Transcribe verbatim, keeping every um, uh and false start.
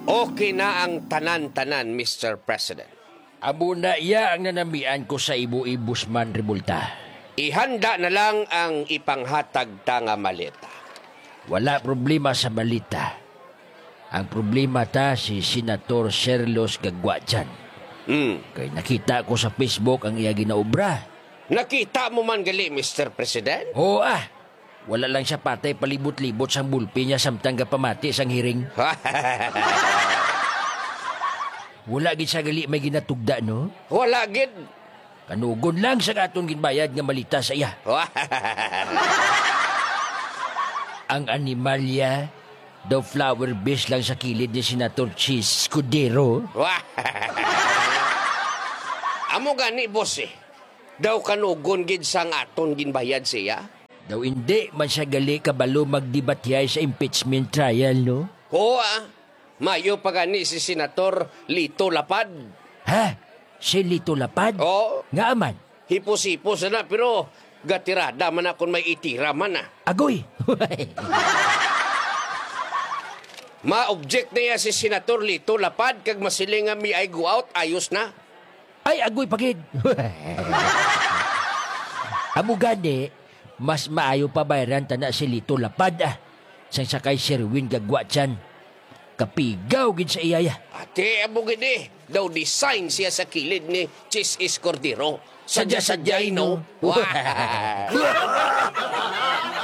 Okay na ang tanan-tanan, Mister President. Amo na iya ang nanamian ko sa ibu-ibus man rebulta. Ihanda na lang ang ipanghatag ta nga maleta. Wala problema sa malita. Ang problema ta si Senator Serlos Gagwatyan. Hmm. Kay nakita ko sa Facebook ang iya ginaobra. Nakita mo man gali, Mister President? Oo ah, wala lang siya patay palibot-libot sang bulpi niya samtang gapamati sang hiring. Wala gid sa gali may ginatugda, no? Wala gid. Kanugon lang sa atong ginbayad nga malita sa iya. Ang animalya, daw flower base lang sa kilid ni Senator Cheese Scudero. Amo gani, boss eh. Daw kanugon gid sang aton ginbayad siya. Daw hindi man siya gali kabalo magdebatyay sa impeachment trial, no? Oo ah. Mayo pa gani si Senator Lito Lapad. Ha? Si Lito Lapad? Oo. Nga aman? Hipos-hipos na pero gatirada man akong may itira man ah. Agoy! Ma-object na ya si Senator Lito Lapad kag masiling nga mi ay go out, ayos na. Ay, agoy pagid! Amo gani, mas maayo pa bayaran tana si Lito Lapad ah. Sang sakay Sherwin Gagwatyan. Kapigaw gid sa iyaya. Ate, amo gini. Daw design siya sa kilid ni Cheese Escordero. Sadya-sadyay, no? Wow.